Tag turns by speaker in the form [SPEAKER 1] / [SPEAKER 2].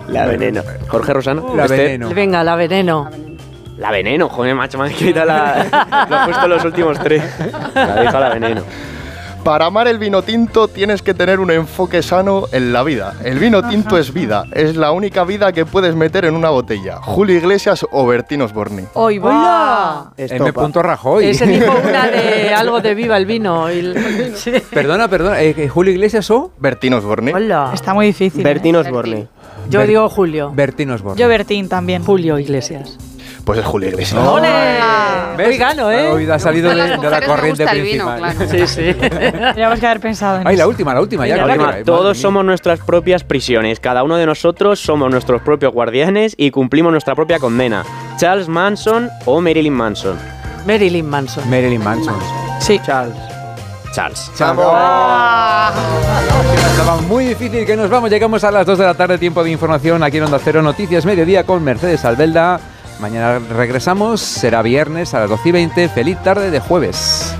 [SPEAKER 1] La veneno. Jorge Rosano.
[SPEAKER 2] La veneno.
[SPEAKER 3] Venga, la veneno.
[SPEAKER 1] La veneno, joder, macho, me han quitado lo he puesto los últimos 3. La dijo la veneno.
[SPEAKER 4] Para amar el vino tinto tienes que tener un enfoque sano en la vida. El vino tinto es vida, es la única vida que puedes meter en una botella. Julio Iglesias o Bertín Osborne.
[SPEAKER 3] ¡Hoy va!
[SPEAKER 2] M. Rajoy.
[SPEAKER 3] Ese dijo una de algo de viva el vino. Sí.
[SPEAKER 2] Perdona, ¿Julio Iglesias o?
[SPEAKER 4] Bertín Osborne.
[SPEAKER 3] Hola.
[SPEAKER 5] Está muy difícil.
[SPEAKER 1] Bertín Osborne.
[SPEAKER 3] Yo digo Julio.
[SPEAKER 2] Bertín Osborne.
[SPEAKER 5] Yo Bertín también.
[SPEAKER 3] Julio Iglesias.
[SPEAKER 4] Pues es Julio Iglesias.
[SPEAKER 3] ¡Ole!
[SPEAKER 2] ¿Ves?
[SPEAKER 3] Hoy gano, ¿eh?
[SPEAKER 2] Hoy ha salido de la corriente
[SPEAKER 6] el vino,
[SPEAKER 2] principal.
[SPEAKER 6] claro.
[SPEAKER 3] Sí, sí.
[SPEAKER 5] Teníamos que haber pensado en
[SPEAKER 2] Ay,
[SPEAKER 5] eso.
[SPEAKER 2] la última ya.
[SPEAKER 1] La última. Todos somos nuestras propias prisiones. Cada uno de nosotros somos nuestros propios guardianes y cumplimos nuestra propia condena. Charles Manson o Marilyn Manson.
[SPEAKER 3] Marilyn Manson.
[SPEAKER 2] Marilyn Manson.
[SPEAKER 5] Sí.
[SPEAKER 1] Charles.
[SPEAKER 2] Estaba muy difícil que nos vamos. Llegamos a las 2 de la tarde, tiempo de información aquí en Onda Cero Noticias Mediodía con Mercedes Albelda. Mañana regresamos, será viernes a las 12:20. Feliz tarde de jueves.